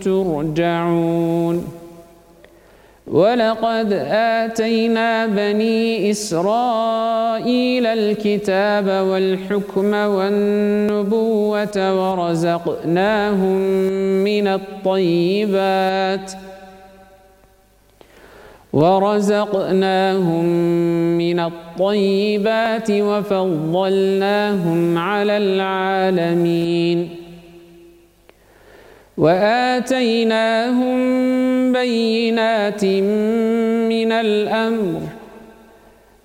ترجعون ولقد آتينا بني إسرائيل الكتاب والحكم والنبوة ورزقناهم من الطيبات وفضلناهم على العالمين وآتيناهم بينات من الأمر